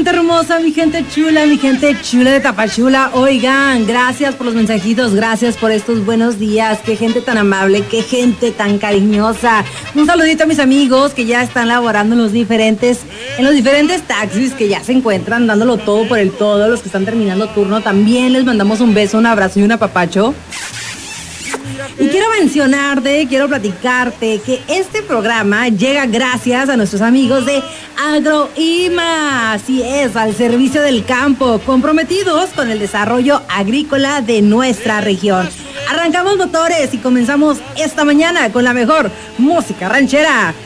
gente hermosa, mi gente chula de Tapachula. Oigan, gracias por los mensajitos, gracias por estos buenos días. Qué gente tan amable, qué gente tan cariñosa. Un saludito a mis amigos que ya están laborando en los diferentes taxis, que ya se encuentran dándolo todo por el todo. Los que están terminando turno, también les mandamos un beso, un abrazo y un apapacho. Y quiero platicarte que este programa llega gracias a nuestros amigos de Agroima. Así es, al servicio del campo, comprometidos con el desarrollo agrícola de nuestra región. Arrancamos motores y comenzamos esta mañana con la mejor música ranchera.